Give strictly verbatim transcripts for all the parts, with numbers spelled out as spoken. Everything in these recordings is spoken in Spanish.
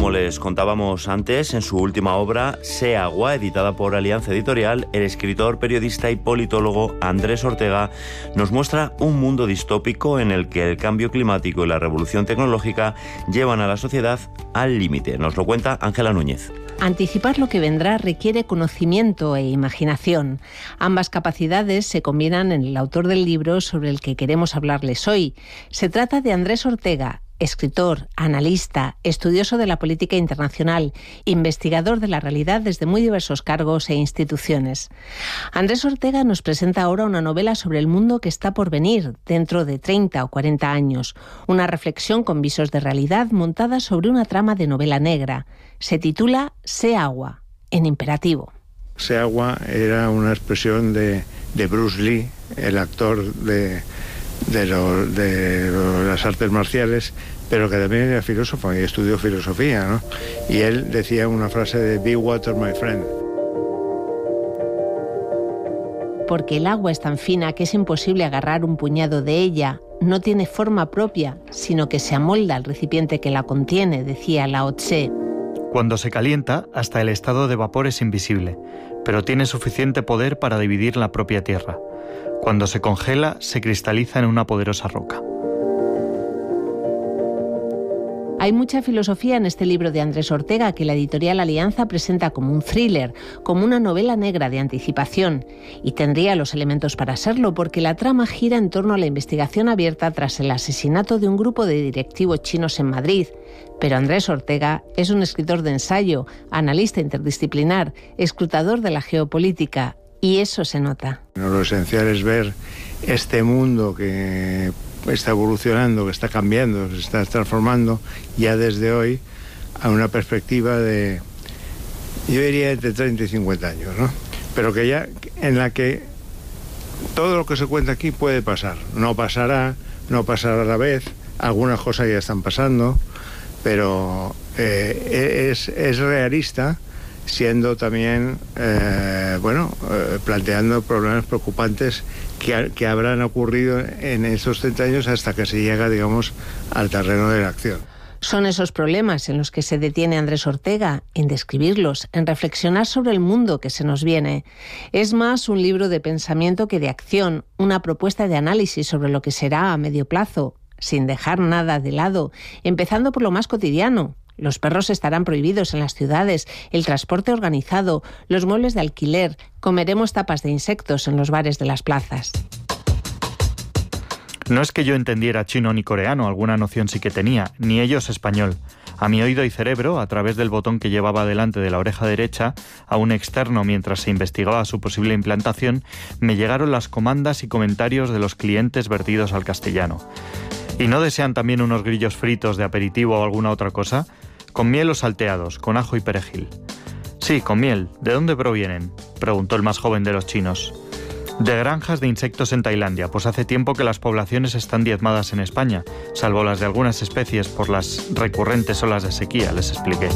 como les contábamos antes, en su última obra, Sé agua, editada por Alianza Editorial, el escritor, periodista y politólogo Andrés Ortega nos muestra un mundo distópico en el que el cambio climático y la revolución tecnológica llevan a la sociedad al límite. Nos lo cuenta Ángela Núñez. Anticipar lo que vendrá requiere conocimiento e imaginación. Ambas capacidades se combinan en el autor del libro sobre el que queremos hablarles hoy. Se trata de Andrés Ortega, escritor, analista, estudioso de la política internacional, investigador de la realidad desde muy diversos cargos e instituciones. Andrés Ortega nos presenta ahora una novela sobre el mundo que está por venir dentro de treinta o cuarenta años, una reflexión con visos de realidad montada sobre una trama de novela negra. Se titula Sé agua, en imperativo. Sé agua era una expresión de, de Bruce Lee, el actor de... De, lo, de lo, las artes marciales, pero que también era filósofo y estudió filosofía, ¿no? Y él decía una frase de "Be water, my friend". Porque el agua es tan fina que es imposible agarrar un puñado de ella. No tiene forma propia, sino que se amolda al recipiente que la contiene, decía Lao Tse. Cuando se calienta, hasta el estado de vapor es invisible, pero tiene suficiente poder para dividir la propia tierra. Cuando se congela, se cristaliza en una poderosa roca. Hay mucha filosofía en este libro de Andrés Ortega que la editorial Alianza presenta como un thriller, como una novela negra de anticipación. Y tendría los elementos para serlo, porque la trama gira en torno a la investigación abierta tras el asesinato de un grupo de directivos chinos en Madrid. Pero Andrés Ortega es un escritor de ensayo, analista interdisciplinar, escrutador de la geopolítica. Y eso se nota. Lo esencial es ver este mundo que está evolucionando, que está cambiando, que se está transformando ya desde hoy a una perspectiva de, yo diría, entre treinta y cincuenta años, ¿no? Pero que ya, en la que todo lo que se cuenta aquí puede pasar. No pasará, no pasará a la vez, algunas cosas ya están pasando, pero eh, es, es realista, siendo también, eh, bueno, eh, planteando problemas preocupantes que, que habrán ocurrido en estos treinta años hasta que se llega, digamos, al terreno de la acción. Son esos problemas en los que se detiene Andrés Ortega, en describirlos, en reflexionar sobre el mundo que se nos viene. Es más un libro de pensamiento que de acción, una propuesta de análisis sobre lo que será a medio plazo, sin dejar nada de lado, empezando por lo más cotidiano. Los perros estarán prohibidos en las ciudades, el transporte organizado, los muebles de alquiler, comeremos tapas de insectos en los bares de las plazas. No es que yo entendiera chino ni coreano, alguna noción sí que tenía, ni ellos español. A mi oído y cerebro, a través del botón que llevaba delante de la oreja derecha, a un externo mientras se investigaba su posible implantación, me llegaron las comandas y comentarios de los clientes vertidos al castellano. ¿Y no desean también unos grillos fritos de aperitivo o alguna otra cosa? ¿Con miel o salteados, con ajo y perejil? Sí, con miel. ¿De dónde provienen?, preguntó el más joven de los chinos. De granjas de insectos en Tailandia, pues hace tiempo que las poblaciones están diezmadas en España, salvo las de algunas especies por las recurrentes olas de sequía, les expliqué.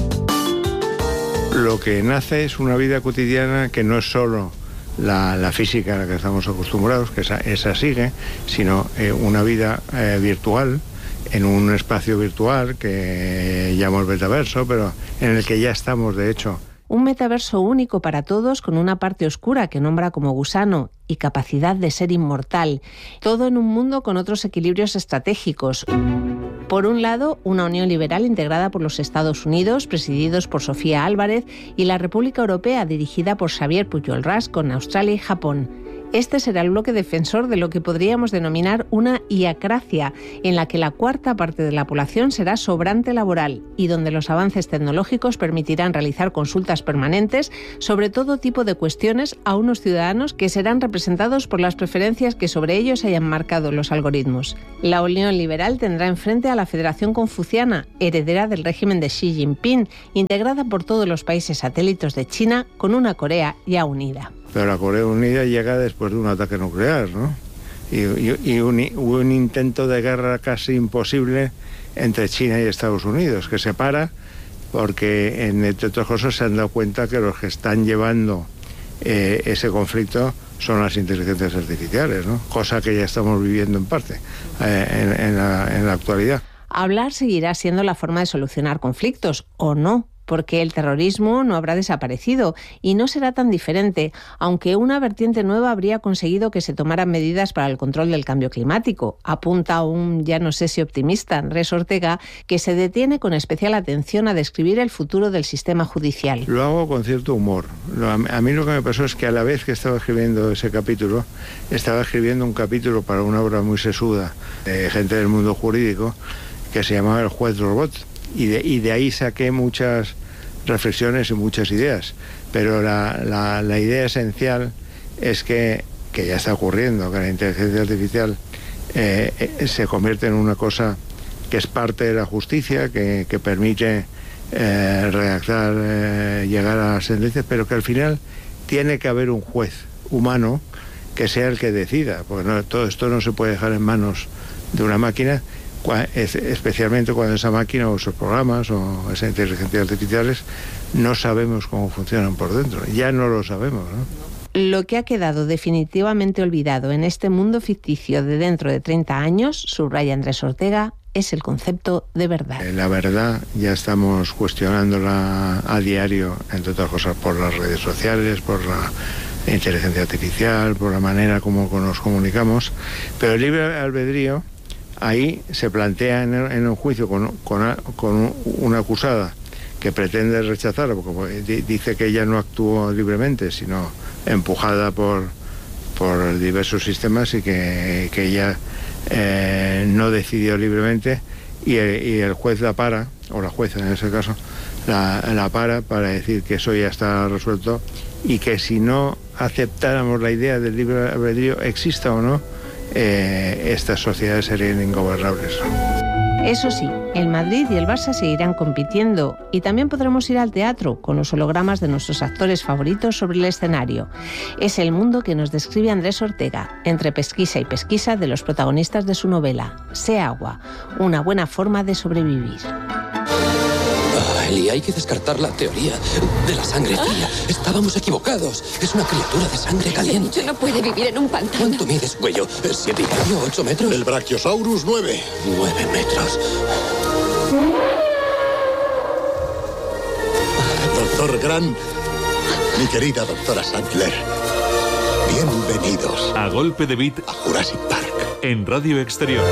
Lo que nace es una vida cotidiana que no es solo la, la física a la que estamos acostumbrados, que esa, esa sigue, sino eh, una vida eh, virtual, en un espacio virtual que llamo el metaverso, pero en el que ya estamos, de hecho. Un metaverso único para todos, con una parte oscura que nombra como gusano y capacidad de ser inmortal. Todo en un mundo con otros equilibrios estratégicos. Por un lado, una Unión Liberal integrada por los Estados Unidos, presididos por Sofía Álvarez, y la República Europea, dirigida por Xavier Pujol-Ras, con Australia y Japón. Este será el bloque defensor de lo que podríamos denominar una iacracia, en la que la cuarta parte de la población será sobrante laboral y donde los avances tecnológicos permitirán realizar consultas permanentes sobre todo tipo de cuestiones a unos ciudadanos que serán representados por las preferencias que sobre ellos hayan marcado los algoritmos. La Unión Liberal tendrá enfrente a la Federación Confuciana, heredera del régimen de Xi Jinping, integrada por todos los países satélites de China, con una Corea ya unida. Pero la Corea Unida llega después de un ataque nuclear, ¿no? Y, y, y un, un intento de guerra casi imposible entre China y Estados Unidos, que se para porque, entre otras cosas, se han dado cuenta que los que están llevando eh, ese conflicto son las inteligencias artificiales, ¿no? Cosa que ya estamos viviendo en parte eh, en, en, la, en la actualidad. Hablar seguirá siendo la forma de solucionar conflictos, ¿o no? Porque el terrorismo no habrá desaparecido y no será tan diferente, aunque una vertiente nueva habría conseguido que se tomaran medidas para el control del cambio climático, apunta un ya no sé si optimista Andrés Ortega, que se detiene con especial atención a describir el futuro del sistema judicial. Lo hago con cierto humor. A mí lo que me pasó es que a la vez que estaba escribiendo ese capítulo, estaba escribiendo un capítulo para una obra muy sesuda de gente del mundo jurídico que se llamaba El juez robot. Y de, y de ahí saqué muchas reflexiones y muchas ideas, pero la, la, la idea esencial es que, que ya está ocurriendo, que la inteligencia artificial eh, se convierte en una cosa que es parte de la justicia, que, que permite eh, redactar, eh, llegar a las sentencias, pero que al final tiene que haber un juez humano que sea el que decida, porque no, todo esto no se puede dejar en manos de una máquina, especialmente cuando esa máquina o esos programas o esas inteligencias artificiales no sabemos cómo funcionan por dentro. Ya no lo sabemos, ¿no? Lo que ha quedado definitivamente olvidado en este mundo ficticio de dentro de treinta años, subraya Andrés Ortega, es el concepto de verdad. La verdad ya estamos cuestionándola a diario, entre otras cosas por las redes sociales, por la inteligencia artificial, por la manera como nos comunicamos, pero el libre albedrío ahí se plantea en, en un juicio con, con, con una acusada que pretende rechazarla, porque dice que ella no actuó libremente, sino empujada por, por diversos sistemas y que, que ella eh, no decidió libremente y el, y el juez la para, o la jueza en ese caso, la, la para para decir que eso ya está resuelto y que si no aceptáramos la idea del libre albedrío, exista o no, Eh, estas sociedades serían ingobernables. Eso sí, el Madrid y el Barça seguirán compitiendo y también podremos ir al teatro con los hologramas de nuestros actores favoritos sobre el escenario. Es el mundo que nos describe Andrés Ortega, entre pesquisa y pesquisa de los protagonistas de su novela, Sé agua, una buena forma de sobrevivir. Eli, hay que descartar la teoría de la sangre fría. Estábamos equivocados. Es una criatura de sangre caliente. Yo no puede vivir en un pantano. ¿Cuánto mides, cuello? ¿Siete y medio? ¿Ocho metros? El Brachiosaurus, nueve. Nueve metros. Doctor Grant, mi querida doctora Sattler, bienvenidos A golpe de beat a Jurassic Park. En Radio Exterior.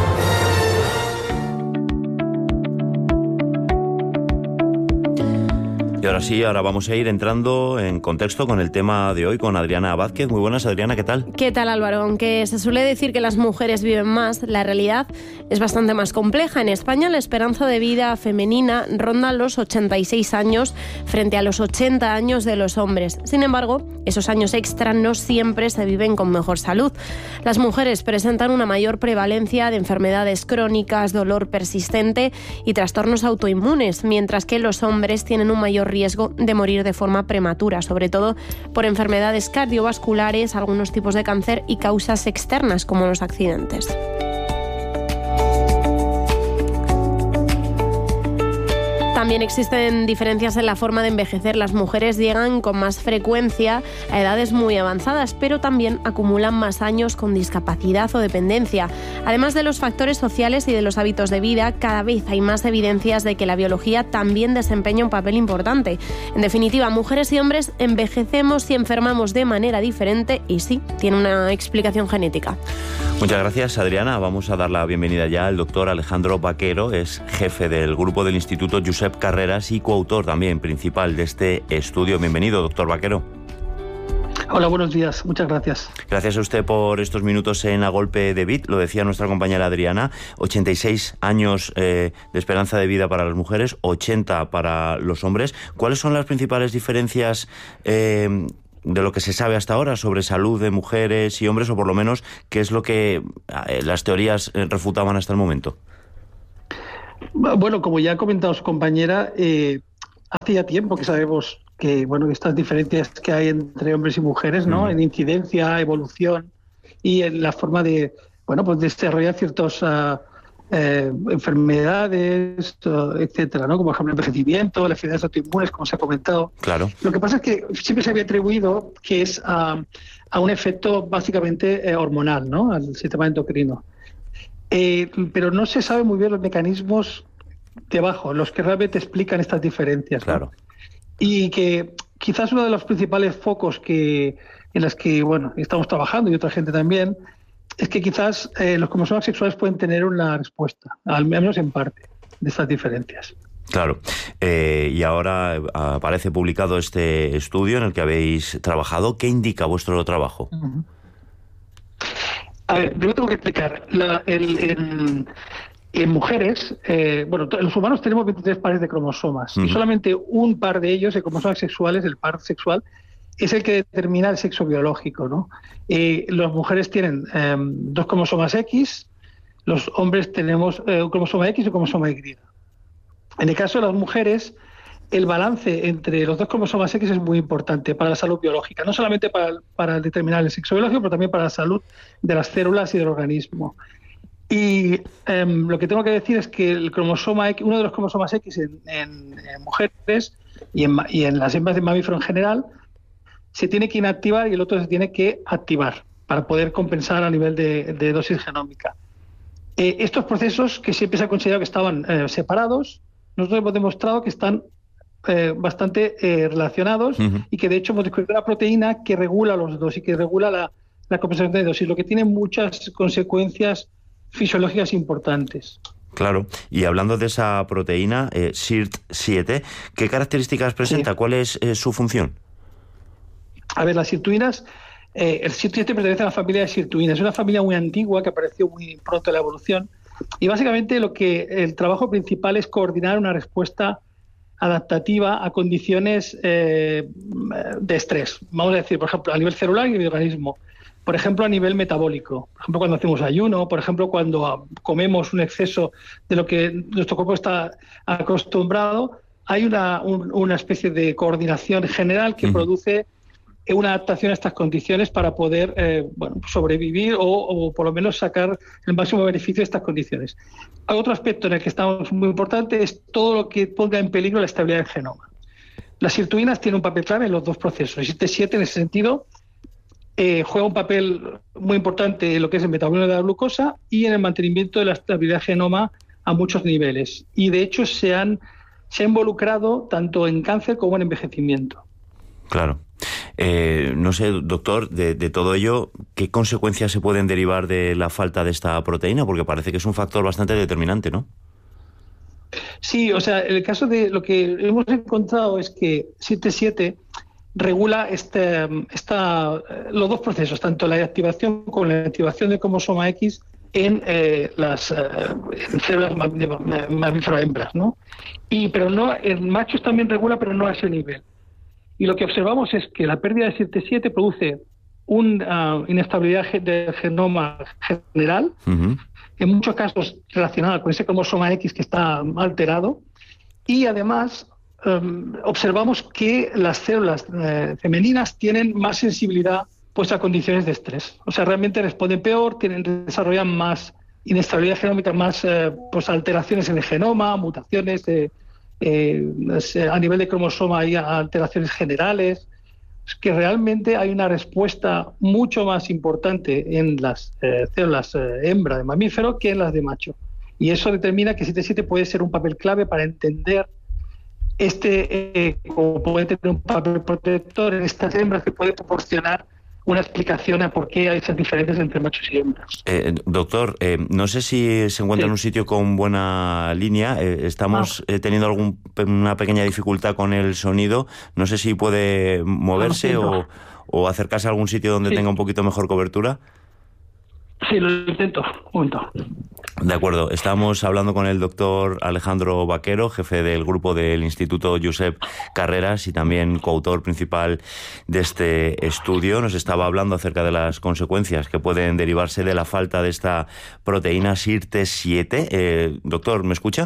Y ahora sí, ahora vamos a ir entrando en contexto con el tema de hoy con Adriana Vázquez. Muy buenas, Adriana, ¿qué tal? ¿Qué tal, Álvaro? Aunque se suele decir que las mujeres viven más, la realidad es bastante más compleja. En España la esperanza de vida femenina ronda los ochenta y seis años frente a los ochenta años de los hombres. Sin embargo, esos años extra no siempre se viven con mejor salud. Las mujeres presentan una mayor prevalencia de enfermedades crónicas, dolor persistente y trastornos autoinmunes, mientras que los hombres tienen un mayor riesgo de morir de forma prematura, sobre todo por enfermedades cardiovasculares, algunos tipos de cáncer y causas externas como los accidentes. También existen diferencias en la forma de envejecer. Las mujeres llegan con más frecuencia a edades muy avanzadas, pero también acumulan más años con discapacidad o dependencia. Además de los factores sociales y de los hábitos de vida, cada vez hay más evidencias de que la biología también desempeña un papel importante. En definitiva, mujeres y hombres envejecemos y enfermamos de manera diferente y sí, tiene una explicación genética. Muchas gracias, Adriana. Vamos a dar la bienvenida ya al doctor Alejandro Vaquero, es jefe del grupo del Instituto Josep Carreras y coautor también principal de este estudio. Bienvenido, doctor Vaquero. Hola, buenos días. Muchas gracias. Gracias a usted por estos minutos en A Golpe de Beat. Lo decía nuestra compañera Adriana, ochenta y seis años eh, de esperanza de vida para las mujeres, ochenta para los hombres. ¿Cuáles son las principales diferencias eh, de lo que se sabe hasta ahora sobre salud de mujeres y hombres, o por lo menos qué es lo que eh, las teorías eh, refutaban hasta el momento? Bueno, como ya ha comentado su compañera, eh, hace ya tiempo que sabemos que bueno estas diferencias que hay entre hombres y mujeres, ¿no? Mm. En incidencia, evolución y en la forma de bueno pues desarrollar ciertas uh, eh, enfermedades, uh, etcétera, ¿no? Como por ejemplo el envejecimiento, las enfermedades autoinmunes, como se ha comentado. Claro. Lo que pasa es que siempre se había atribuido que es uh, a un efecto básicamente eh, hormonal, ¿no? Al sistema endocrino. eh, pero no se sabe muy bien los mecanismos debajo, los que realmente explican estas diferencias, ¿no? Claro. Y que quizás uno de los principales focos que en los que bueno estamos trabajando, y otra gente también, es que quizás eh, los cromosomas sexuales pueden tener una respuesta, al menos en parte, de estas diferencias. Claro. Eh, y ahora aparece publicado este estudio en el que habéis trabajado. ¿Qué indica vuestro trabajo? Uh-huh. A ver, primero tengo que explicar. La, el, el, en mujeres, eh, bueno, los humanos tenemos veintitrés pares de cromosomas, uh-huh, y solamente un par de ellos, de cromosomas sexuales, el par sexual, es el que determina el sexo biológico, ¿no? Eh, las mujeres tienen eh, dos cromosomas X, los hombres tenemos eh, un cromosoma X y un cromosoma Y. En el caso de las mujeres, el balance entre los dos cromosomas X es muy importante para la salud biológica, no solamente para, para determinar el sexo biológico, pero también para la salud de las células y del organismo. Y eh, lo que tengo que decir es que el cromosoma X, uno de los cromosomas X en, en, en mujeres y en, y en las hembras de mamífero en general, se tiene que inactivar y el otro se tiene que activar para poder compensar a nivel de, de dosis genómica. Eh, estos procesos, que siempre se ha considerado que estaban eh, separados, nosotros hemos demostrado que están eh, bastante eh, relacionados, uh-huh, y que de hecho hemos descubierto una proteína que regula los dos y que regula la, la compensación de dosis, lo que tiene muchas consecuencias fisiológicas importantes. Claro, y hablando de esa proteína, eh, S I R T siete, ¿qué características presenta? Sí. ¿Cuál es eh, su función? A ver, las sirtuinas, eh, el S I R T siete pertenece a la familia de sirtuinas, es una familia muy antigua que apareció muy pronto en la evolución. Y básicamente lo que el trabajo principal es coordinar una respuesta adaptativa a condiciones eh, de estrés. Vamos a decir, por ejemplo, a nivel celular y del organismo. Por ejemplo, a nivel metabólico. Por ejemplo, cuando hacemos ayuno, por ejemplo, cuando comemos un exceso de lo que nuestro cuerpo está acostumbrado, hay una, un, una especie de coordinación general que uh-huh. produce una adaptación a estas condiciones para poder eh, bueno, sobrevivir o, o por lo menos sacar el máximo beneficio de estas condiciones. Hay otro aspecto en el que estamos muy importante, es todo lo que ponga en peligro la estabilidad del genoma. Las sirtuinas tienen un papel clave en los dos procesos. El S I R T siete en ese sentido eh, juega un papel muy importante en lo que es el metabolismo de la glucosa y en el mantenimiento de la estabilidad del genoma a muchos niveles. Y de hecho se han, se ha involucrado tanto en cáncer como en envejecimiento. Claro. Eh, no sé, doctor, de, de todo ello, ¿qué consecuencias se pueden derivar de la falta de esta proteína? Porque parece que es un factor bastante determinante, ¿no? Sí, o sea, en el caso de lo que hemos encontrado es que S I R T siete regula este, esta, los dos procesos, tanto la activación como la activación del cromosoma X en eh, las eh, en células mamífero hembras, ¿no? Y pero no, en machos también regula, pero no a ese nivel. Y lo que observamos es que la pérdida de S I R T siete produce una uh, inestabilidad del genoma general, uh-huh. en muchos casos relacionada con ese cromosoma X que está alterado, y además um, observamos que las células eh, femeninas tienen más sensibilidad pues, a condiciones de estrés. O sea, realmente responden peor, tienen, desarrollan más inestabilidad genómica, más eh, pues, alteraciones en el genoma, mutaciones de... Eh, a nivel de cromosoma hay alteraciones generales, es que realmente hay una respuesta mucho más importante en las eh, células eh, hembra de mamífero que en las de macho. Y eso determina que S I R T siete puede ser un papel clave para entender este, eh, como puede tener un papel protector en estas hembras que puede proporcionar una explicación a por qué hay esas diferencias entre machos y hembras. Eh, doctor, eh, no sé si se encuentra sí. en un sitio con buena línea. Eh, estamos ah. eh, teniendo algún, una pequeña dificultad con el sonido. No sé si puede moverse ah, o, o acercarse a algún sitio donde sí. tenga un poquito mejor cobertura. Sí, lo intento. Un momento. De acuerdo. Estamos hablando con el doctor Alejandro Vaquero, jefe del grupo del Instituto Josep Carreras y también coautor principal de este estudio. Nos estaba hablando acerca de las consecuencias que pueden derivarse de la falta de esta proteína S I R T siete. Eh, doctor, ¿me escucha?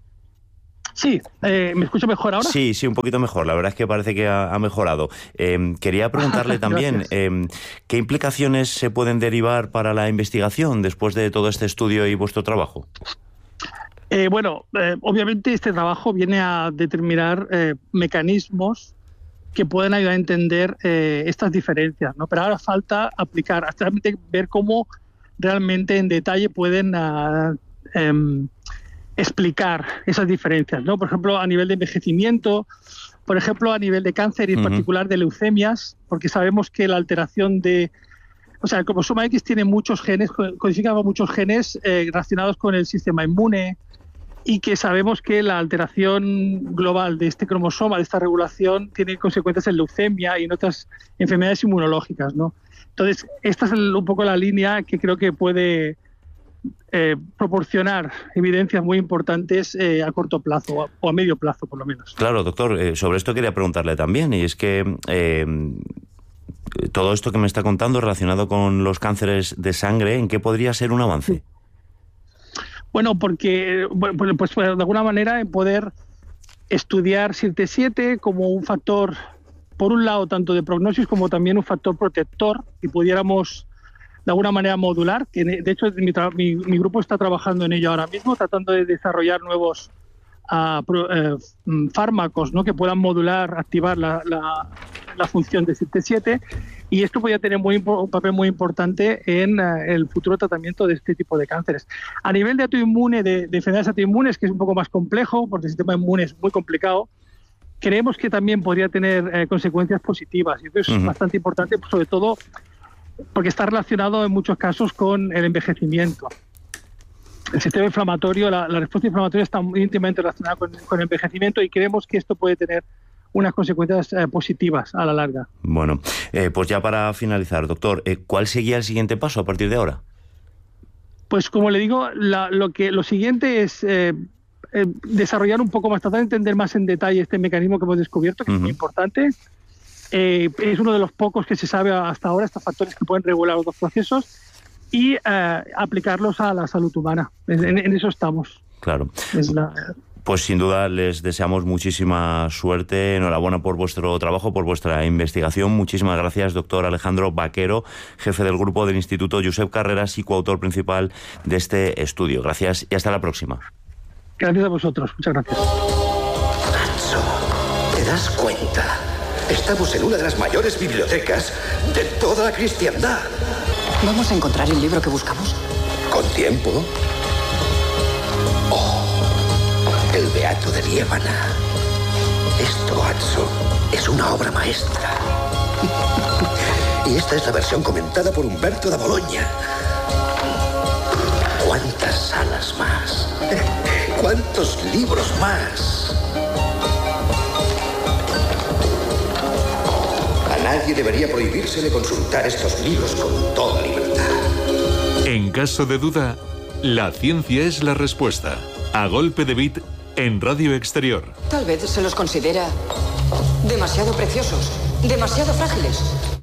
Sí, eh, ¿me escucha mejor ahora? Sí, sí, un poquito mejor. La verdad es que parece que ha, ha mejorado. Eh, quería preguntarle también, eh, ¿qué implicaciones se pueden derivar para la investigación después de todo este estudio y vuestro trabajo? Eh, bueno, eh, obviamente este trabajo viene a determinar eh, mecanismos que pueden ayudar a entender eh, estas diferencias, ¿no? Pero ahora falta aplicar, realmente ver cómo realmente en detalle pueden uh, um, explicar esas diferencias, ¿no? Por ejemplo, a nivel de envejecimiento, por ejemplo, a nivel de cáncer y en uh-huh. particular de leucemias, porque sabemos que la alteración de... O sea, el cromosoma X tiene muchos genes, codifica muchos genes eh, relacionados con el sistema inmune, y que sabemos que la alteración global de este cromosoma, de esta regulación, tiene consecuencias en leucemia y en otras enfermedades inmunológicas, ¿no? Entonces, esta es el, un poco la línea que creo que puede eh, proporcionar evidencias muy importantes eh, a corto plazo o a, o a medio plazo, por lo menos. Claro, doctor, eh, sobre esto quería preguntarle también, y es que eh, todo esto que me está contando relacionado con los cánceres de sangre, ¿en qué podría ser un avance? Sí. Bueno, porque pues, de alguna manera en poder estudiar SIRT siete como un factor, por un lado, tanto de prognosis como también un factor protector, y pudiéramos de alguna manera modular, que de hecho mi, mi, mi grupo está trabajando en ello ahora mismo, tratando de desarrollar nuevos uh, pro, uh, fármacos, ¿no?, que puedan modular, activar la, la, la función de SIRT siete, y esto podría tener muy, un papel muy importante en uh, el futuro tratamiento de este tipo de cánceres. A nivel de autoinmune, de, de enfermedades autoinmunes, que es un poco más complejo, porque el sistema inmune es muy complicado, creemos que también podría tener eh, consecuencias positivas, y eso es uh-huh. bastante importante, sobre todo porque está relacionado en muchos casos con el envejecimiento. El sistema inflamatorio, la, la respuesta inflamatoria está muy íntimamente relacionada con, con el envejecimiento, y creemos que esto puede tener unas consecuencias eh, positivas a la larga. Bueno, eh, pues ya para finalizar, doctor, eh, ¿cuál sería el siguiente paso a partir de ahora? Pues como le digo, la, lo que lo siguiente es eh, eh, desarrollar un poco más, tratar de entender más en detalle este mecanismo que hemos descubierto, que uh-huh. es muy importante. Eh, es uno de los pocos que se sabe hasta ahora, estos factores que pueden regular los dos procesos, y eh, aplicarlos a la salud humana. En, en eso estamos. Claro. Es la, Pues sin duda les deseamos muchísima suerte. Enhorabuena por vuestro trabajo, por vuestra investigación. Muchísimas gracias, doctor Alejandro Vaquero, jefe del grupo del Instituto Josep Carreras y coautor principal de este estudio. Gracias y hasta la próxima. Gracias a vosotros. Muchas gracias. Nacho, ¿te das cuenta? Estamos en una de las mayores bibliotecas de toda la cristiandad. ¿Vamos a encontrar el libro que buscamos? Con tiempo. El Beato de Liébana. Esto, Atso, es una obra maestra. Y esta es la versión comentada por Humberto da Bologna. ¿Cuántas salas más? ¿Cuántos libros más? A nadie debería prohibírsele consultar estos libros con toda libertad. En caso de duda, la ciencia es la respuesta. A golpe de bit, en Radio Exterior. Tal vez se los considera demasiado preciosos, demasiado frágiles.